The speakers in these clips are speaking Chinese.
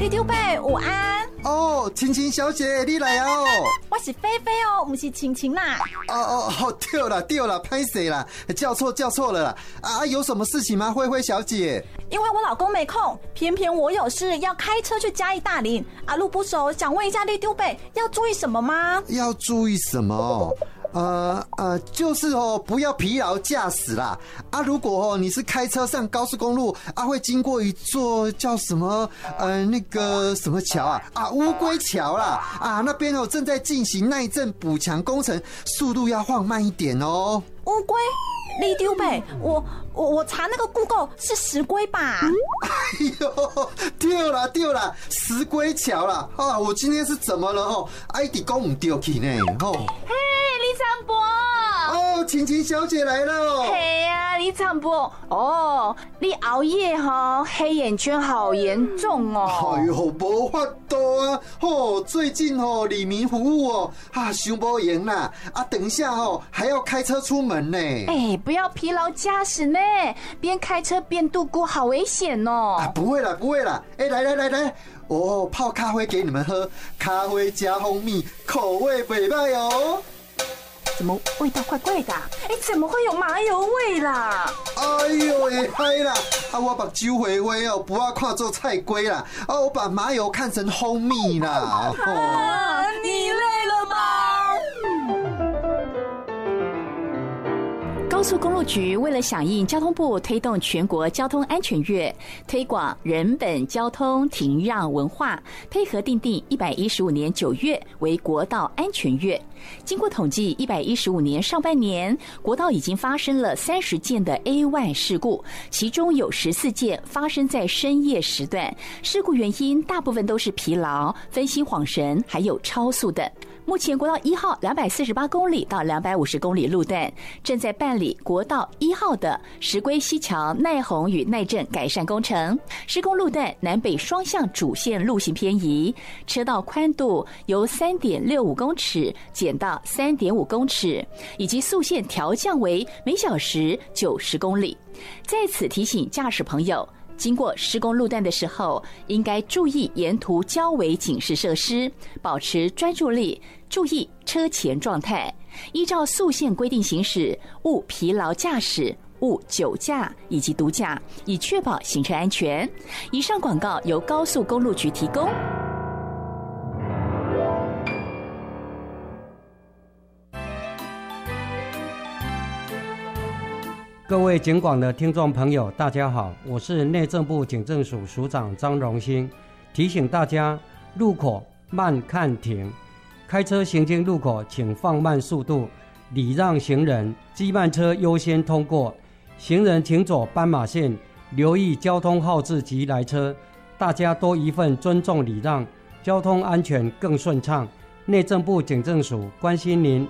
李长伯午安。 哦，晴晴小姐你来哦。 我是菲菲哦，不是晴晴啦。 哦，对了，拍谁啦？叫错了啦。啊，有什么事情吗，慧慧小姐？ 因为我老公没空，偏偏我有事要开车去嘉义大林，路不熟，想问一下李长伯要注意什么吗？ 要注意什么？就是不要疲劳驾驶啦。如果你是开车上高速公路会经过一座叫什么那个什么桥乌龟桥啦那边正在进行耐震补强工程，速度要放慢一点哦。 乌龟？李长伯，我查那个 Google 是石龟吧？ 哎呦，对了，石龟桥啦！我今天是怎么了一直讲不对去呢嘿，李长伯。 晴晴小姐来了。 嘿呀，李长伯，你熬夜黑眼圈好严重哦。 哎呦，没法度啊！最近里民服务想不赢啦等一下还要开车出门呢。 不要疲劳驾驶呢，边开车边度孤，好危险哦。 不会啦，来，泡咖啡给你们喝，咖啡加蜂蜜，口味不赖哦。 怎么味道怪怪的？怎么会有麻油味啦？ 哎呦，嗨啦！我把酒回回不要看做菜龟啦！我把麻油看成蜂蜜啦！ 你累了吗？ 高速公路局为了响应交通部推动全国交通安全月，推广人本交通停让文化，配合订定115年9月为国道安全月。经过统计，115年上半年国道已经发生了30件的 A1 事故，其中有14件发生在深夜时段，事故原因大部分都是疲劳、分心恍神，还有超速等。目前国道1号248公里到250公里路段正在办理国道1号的石龟溪桥耐洪与耐震改善工程，施工路段南北双向主线路型偏移，车道宽度由 3.65 公尺减到 3.5 公尺，以及速限调降为每小时90公里。在此提醒驾驶朋友，经过施工路段的时候，应该注意沿途交围警示设施，保持专注力，注意车前状态，依照速限规定行驶，勿疲劳驾驶，勿酒驾以及毒驾，以确保行车安全。以上广告由高速公路局提供。 各位警广的听众朋友大家好，我是内政部警政署署长张荣兴，提醒大家路口慢看停，开车行经路口请放慢速度，礼让行人，机慢车优先通过，行人请走斑马线，留意交通号志及来车，大家多一份尊重礼让，交通安全更顺畅。内政部警政署关心您。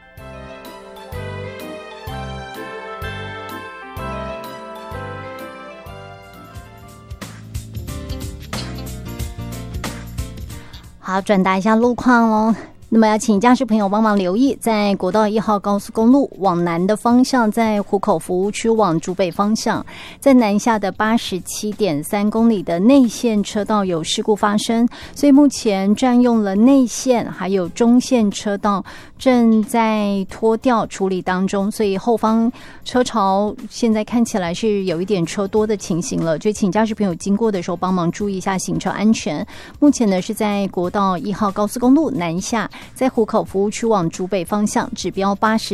好，转达一下路况哦。那么要请驾驶朋友帮忙留意，在国道1号高速公路往南的方向，在湖口服务区往竹北方向，在南下的 87.3 公里的内线车道有事故发生，所以目前占用了内线还有中线车道，正在拖吊处理当中，所以后方车潮现在看起来是有一点车多的情形了，就请驾驶朋友经过的时候帮忙注意一下行车安全。目前呢是在国道1号高速公路南下，在湖口服务区往竹北方向，指标80